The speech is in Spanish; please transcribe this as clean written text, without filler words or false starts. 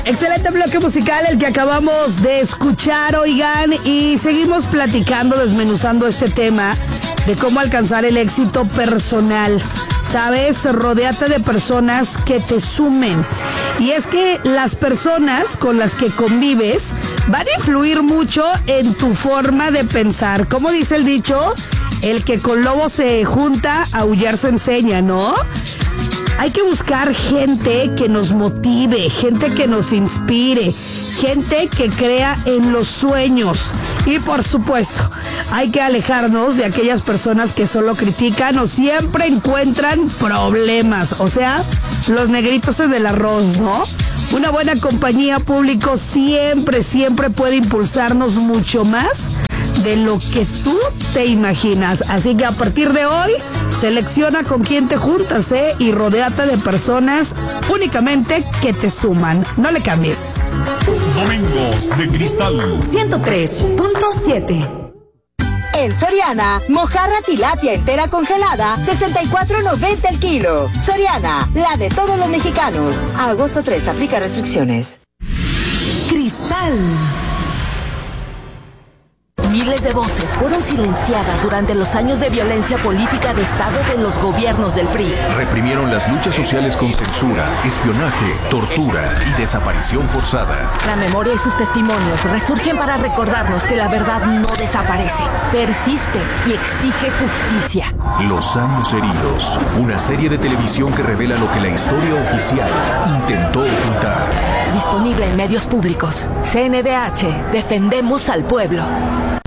Excelente bloque musical el que acabamos de escuchar, oigan, y seguimos platicando, desmenuzando este tema de cómo alcanzar el éxito personal. ¿Sabes? Rodéate de personas que te sumen. Y es que las personas con las que convives van a influir mucho en tu forma de pensar. ¿Cómo dice el dicho? El que con lobo se junta, a aullar se enseña, ¿no? Hay que buscar gente que nos motive, gente que nos inspire, gente que crea en los sueños. Y por supuesto, hay que alejarnos de aquellas personas que solo critican o siempre encuentran problemas. O sea, los negritos en el arroz, ¿no? Una buena compañía, público, siempre puede impulsarnos mucho más de lo que tú te imaginas. Así que a partir de hoy, selecciona con quién te juntas, y rodéate de personas únicamente que te suman. No le cambies. Domingos de Cristal 103.7. En Soriana, mojarra tilapia entera congelada, 64.90 el kilo. Soriana, la de todos los mexicanos. A agosto 3, aplica restricciones. Cristal. Miles de voces fueron silenciadas durante los años de violencia política de Estado de los gobiernos del PRI. Reprimieron las luchas sociales con censura, espionaje, tortura y desaparición forzada. La memoria y sus testimonios resurgen para recordarnos que la verdad no desaparece, persiste y exige justicia. Los años heridos, una serie de televisión que revela lo que la historia oficial intentó ocultar. Disponible en medios públicos. CNDH, defendemos al pueblo.